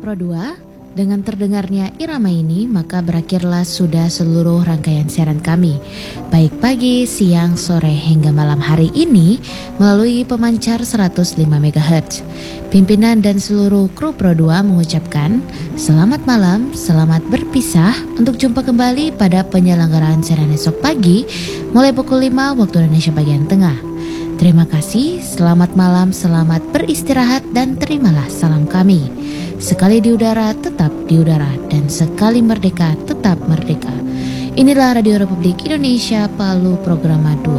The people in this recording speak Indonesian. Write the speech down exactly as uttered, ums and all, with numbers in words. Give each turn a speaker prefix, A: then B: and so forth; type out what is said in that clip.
A: Pro dua. Dengan terdengarnya irama ini, maka berakhirlah sudah seluruh rangkaian siaran kami, baik pagi, siang, sore, hingga malam hari ini melalui pemancar seratus lima megahertz. Pimpinan dan seluruh kru Pro dua mengucapkan selamat malam, selamat berpisah untuk jumpa kembali pada penyelenggaraan siaran esok pagi mulai pukul lima waktu Indonesia bagian tengah. Terima kasih, selamat malam, selamat beristirahat, dan terimalah salam kami. Sekali di udara, tetap di udara, dan sekali merdeka, tetap merdeka. Inilah Radio Republik Indonesia Palu Programa dua.